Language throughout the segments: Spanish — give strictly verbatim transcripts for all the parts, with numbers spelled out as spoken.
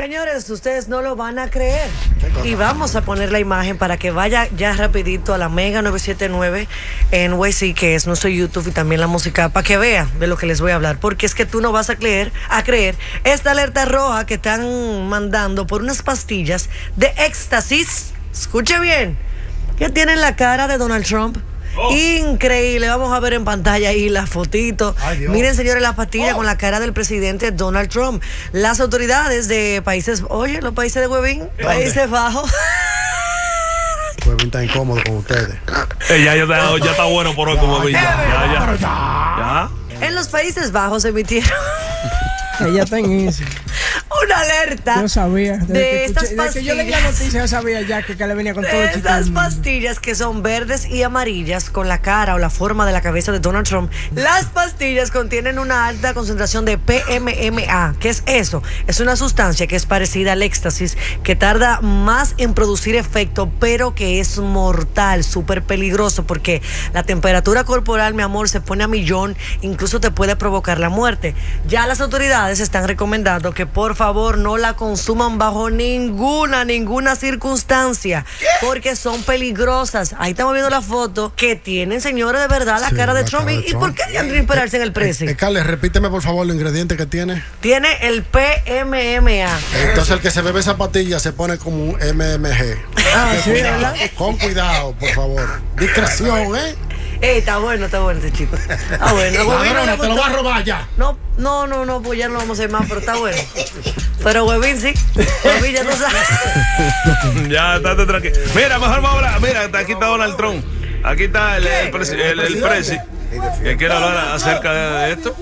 Señores, ustedes no lo van a creer. Y vamos a poner la imagen para que vaya ya rapidito a la Mega nueve siete nueve en Waze, que es nuestro YouTube, y también la música, para que vean de lo que les voy a hablar. Porque es que tú no vas a creer, a creer esta alerta roja que están mandando por unas pastillas de éxtasis. Escuche bien, que tienen la cara de Donald Trump. Oh. Increíble, vamos a ver en pantalla ahí la fotito. Miren, señores, las pastillas oh. con la cara del presidente Donald Trump. Las autoridades de países, oye, los países de Huevín, Países Bajos. Huevín está incómodo con ustedes. Eh, ya, ya, ya, ya está bueno por hoy con Huevín. Ya, ya, ya. ya. En los Países Bajos emitieron ella está en eso. Una alerta. Yo sabía. Desde de que estas escuché, pastillas. Desde que yo leí la noticia, yo sabía ya que, que le venía con de todo el estas pastillas que son verdes y amarillas con la cara o la forma de la cabeza de Donald Trump. Las pastillas contienen una alta concentración de P M M A. ¿Qué es eso? Es una sustancia que es parecida al éxtasis, que tarda más en producir efecto, pero que es mortal, súper peligroso, porque la temperatura corporal, mi amor, se pone a millón, incluso te puede provocar la muerte. Ya las autoridades están recomendando que por favor no la consuman bajo ninguna, ninguna circunstancia. ¿Qué? Porque son peligrosas. Ahí estamos viendo la foto que tienen, señores, de verdad la sí, cara de la Trump. Cara de ¿Y, Trump. ¿Y por qué tienen que inspirarse en el precio? Eh, eh, Carles, repíteme por favor los ingredientes que tiene. Tiene el P M M A. Entonces el que se bebe esa pastilla se pone como un M M G. Ah, sí, ¿verdad? Con cuidado, por favor. Discreción, ¿eh? Ey, está bueno, está bueno este chico. Está bueno. Ladrona, te lo vas a robar ya. No, no, no, no, pues ya no lo vamos a hacer más, pero está bueno. Pero Huevín sí. Huevín ya no sabe. Ya, estate tranquilo. Mira, mejor vamos a hablar. Mira, aquí está Donald Trump. Aquí está el, el, presi, el, el presi. ¿Quién quiere hablar acerca de esto?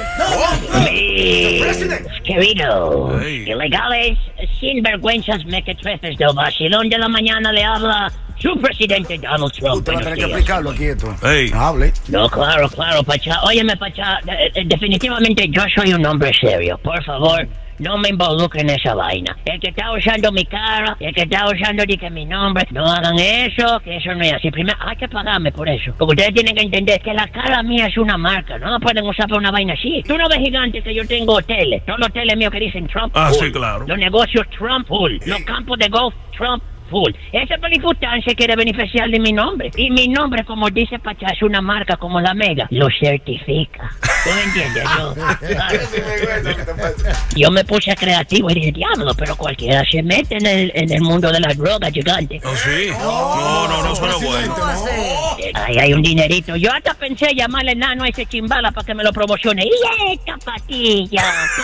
Que vino. Ilegales, sinvergüenzas, mequetrefes del vacilón de la mañana, le habla su presidente Donald Trump. Usted va a tener que explicarlo aquí esto. Hey. Hable. No, claro, claro, Pachá. Óyeme, Pachá, definitivamente yo soy un hombre serio. Por favor, no me involucren en esa vaina. El que está usando mi cara, el que está usando de que mi nombre, no hagan eso, que eso no es así. Primero, hay que pagarme por eso. Porque ustedes tienen que entender que la cara mía es una marca. No la pueden usar para una vaina así. Tú no ves, gigante, que yo tengo hoteles. Todos los hoteles míos que dicen Trump. Ah, full. Sí, claro. Los negocios Trump full. Los campos de golf Trump full. Esa pelifustancia quiere beneficiar de mi nombre. Y mi nombre, como dice Pachá, es una marca como la Mega. Lo certifica. ¿Tú me entiendes? Yo, claro. Yo me puse creativo y dije, diablo, pero cualquiera se mete en el, en el mundo de las drogas, gigante. ¿Oh, sí? No, no, no, suena bueno. Ahí hay un dinerito. Yo hasta pensé llamarle nano a ese chimbala para que me lo promocione. ¡Y esta patilla!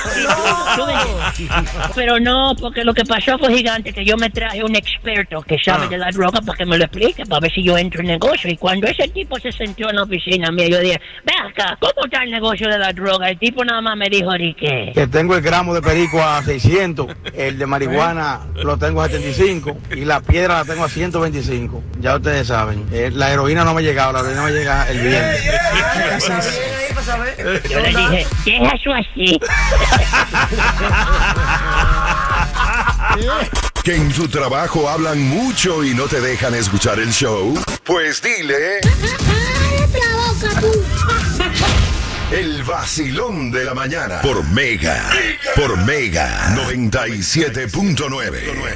Pero no, porque lo que pasó fue, gigante, que yo me traje un experto que sabe ah. de la droga para que me lo explique, para ver si yo entro en negocio. Y cuando ese tipo se sentó en la oficina mía, yo dije, ve acá, ¿cómo está el negocio de la droga? El tipo nada más me dijo, ¿qué? Que tengo el gramo de perico a seiscientos, el de marihuana lo tengo a setenta y cinco y la piedra la tengo a ciento veinticinco. Ya ustedes saben, eh, la heroína no me ha llegado, la heroína me llega el viernes. Yo le dije, deja eso así. Que en tu trabajo hablan mucho y no te dejan escuchar el show. Pues dile. El vacilón de la mañana. Por Mega. Por Mega noventa y siete punto nueve.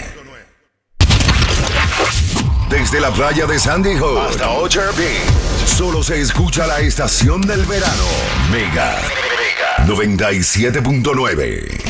Desde la playa de Sandy Hook hasta Ocher Beach, solo se escucha la estación del verano. Mega noventa y siete punto nueve.